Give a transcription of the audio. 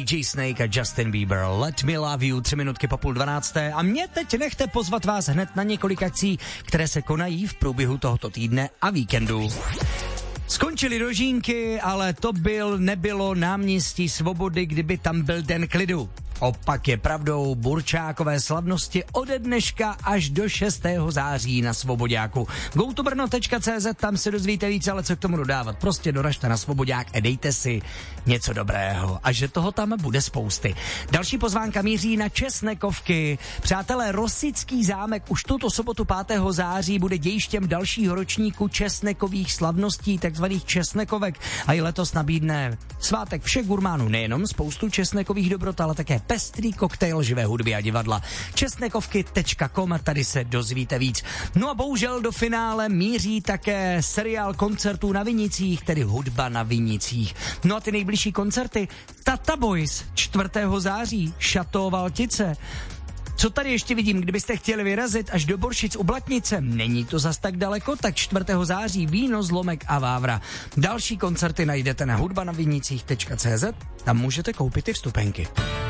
DJ Snake a Justin Bieber. Let me love you, 3 minutky po 11:30. A mě teď nechte pozvat vás hned na několik akcí, které se konají v průběhu tohoto týdne a víkendu. Skončily dožínky, ale to nebylo náměstí Svobody, kdyby tam byl den klidu. Opak je pravdou, burčákové slavnosti ode dneška až do 6. září na Svoboďáku. gotobrno.cz, tam se dozvíte víc, ale co k tomu dodávat. Prostě doražte na Svoboďák a dejte si něco dobrého. A že toho tam bude spousty. Další pozvánka míří na Česnekovky. Přátelé, Rosický zámek už tuto sobotu 5. září bude dějištěm dalšího ročníku česnekových slavností, takzvaných česnekovek. A i letos nabídne svátek všech gurmánů nejenom spoustu česnekových dobrot, ale také pestrý koktejl živé hudby a divadla. Česnekovky.com, tady se dozvíte víc. No a bohužel do finále míří také seriál koncertů na Vinicích, tedy hudba na Vinicích. No a ty nejbližší koncerty: Tata Boys 4. září, Šató Valtice. Co tady ještě vidím, kdybyste chtěli vyrazit až do Boršic u Blatnice, není to zas tak daleko, tak 4. září Víno, Zlomek a Vávra. Další koncerty najdete na hudbanavinicích.cz, tam můžete koupit i vstupenky.